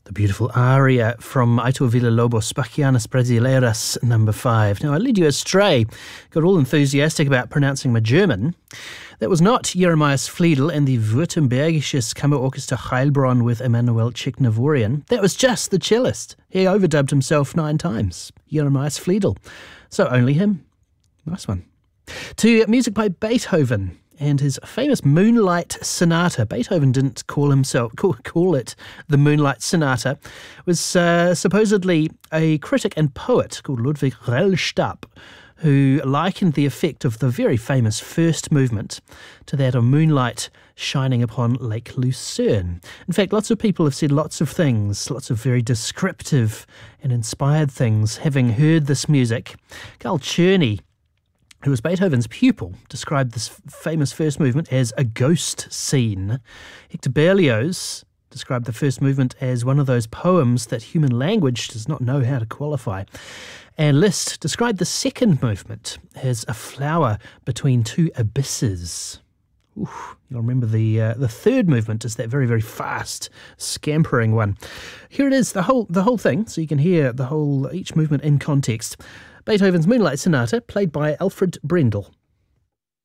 The beautiful aria from Aitor Villa-Lobos, Bachianas Brasileiras, number 5. Now, I led you astray, got all enthusiastic about pronouncing my German. That was not Jeremias Fliedel and the Württembergisches Kammerorchester Heilbronn with Emanuel Czechnovorian. That was just the cellist. He overdubbed himself 9 times. Jeremias Fliedel. So only him. Nice one. To music by Beethoven and his famous Moonlight Sonata. Beethoven didn't call it the Moonlight Sonata. It was supposedly a critic and poet called Ludwig Rellstab who likened the effect of the very famous first movement to that of moonlight shining upon Lake Lucerne. In fact, lots of people have said lots of things, lots of very descriptive and inspired things, having heard this music. Carl Czerny, who was Beethoven's pupil, described this famous first movement as a ghost scene. Hector Berlioz described the first movement as one of those poems that human language does not know how to qualify. And Liszt described the second movement as a flower between 2 abysses. Ooh, you'll remember the third movement is that very, very fast, scampering one. Here it is, the whole thing, so you can hear each movement in context. Beethoven's Moonlight Sonata, played by Alfred Brendel.